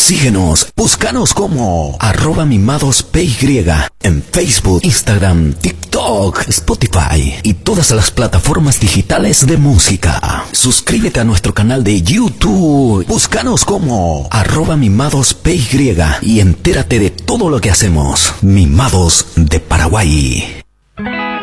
Síguenos, búscanos como @mimadospy en Facebook, Instagram, TikTok, Spotify y todas las plataformas digitales de música. Suscríbete a nuestro canal de YouTube, búscanos como @mimadospy y entérate de todo lo que hacemos. Mimados de Paraguay.